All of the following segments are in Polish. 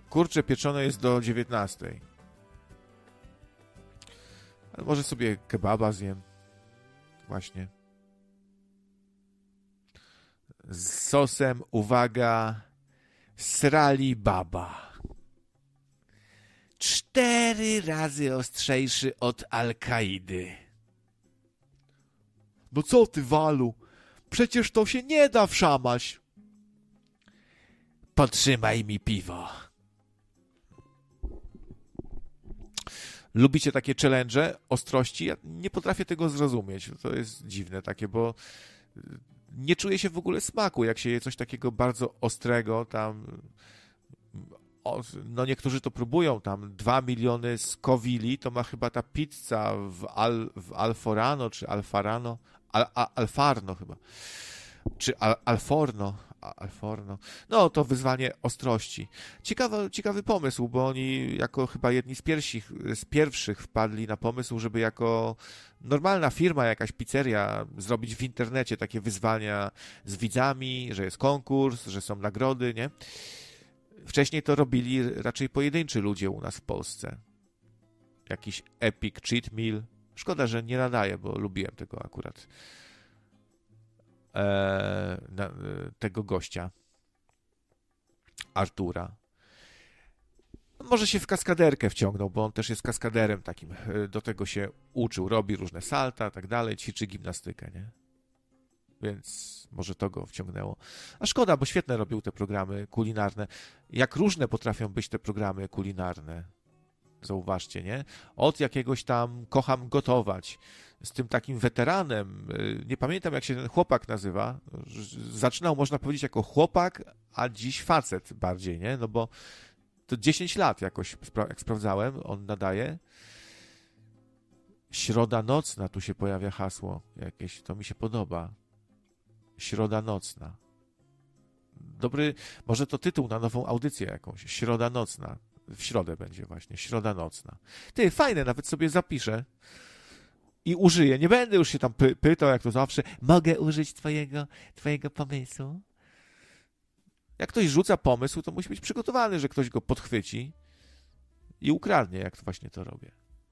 Kurcze pieczone jest do 19. Ale może sobie kebaba zjem. Właśnie. Z sosem, uwaga, srali baba. 4 razy ostrzejszy od Al-Kaidy. No co ty, Walu? Przecież to się nie da wszamać. Potrzymaj mi piwo. Lubicie takie challenge, ostrości? Ja nie potrafię tego zrozumieć. To jest dziwne takie, bo nie czuję się w ogóle smaku, jak się je coś takiego bardzo ostrego, tam no niektórzy to próbują, tam 2 miliony Scoville, to ma chyba ta pizza w Alforano, czy Alfarano, Alfarno chyba, czy Alforno. No, to wyzwanie ostrości. Ciekawy pomysł, bo oni jako chyba jedni z pierwszych wpadli na pomysł, żeby jako normalna firma, jakaś pizzeria zrobić w internecie takie wyzwania z widzami, że jest konkurs, że są nagrody, nie? Wcześniej to robili raczej pojedynczy ludzie u nas w Polsce. Jakiś epic cheat meal. Szkoda, że nie nadaje, bo lubiłem tego akurat. Tego gościa. Artura. Może się w kaskaderkę wciągnął, bo on też jest kaskaderem takim. Do tego się uczył. Robi różne salta, tak dalej. Ćwiczy gimnastykę, nie? Więc może to go wciągnęło. A szkoda, bo świetne robił te programy kulinarne. Jak różne potrafią być te programy kulinarne. Zauważcie, nie? Od jakiegoś tam kocham gotować. Z tym takim weteranem. Nie pamiętam, jak się ten chłopak nazywa. Zaczynał, można powiedzieć, jako chłopak, a dziś facet bardziej, nie? No bo to 10 lat jakoś, jak sprawdzałem, on nadaje. Środa nocna, tu się pojawia hasło jakieś. To mi się podoba. Środa nocna. Dobry, może to tytuł na nową audycję jakąś. Środa nocna. W środę będzie właśnie. Środa nocna. Ty, fajne, nawet sobie zapiszę i użyję. Nie będę już się tam pytał, jak to zawsze. Mogę użyć twojego pomysłu? Jak ktoś rzuca pomysł, to musi być przygotowany, że ktoś go podchwyci i ukradnie, jak właśnie to robię.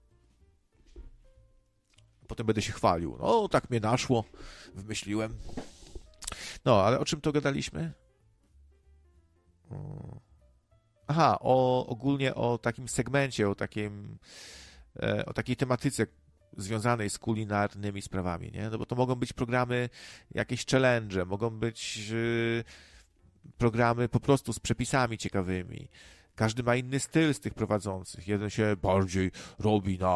Potem będę się chwalił. No, tak mnie naszło. Wymyśliłem. No, ale o czym to gadaliśmy? Aha, ogólnie o takim segmencie, o takiej tematyce związanej z kulinarnymi sprawami, nie? No bo to mogą być programy, jakieś challenge, mogą być programy po prostu z przepisami ciekawymi. Każdy ma inny styl z tych prowadzących. Jeden się bardziej robi na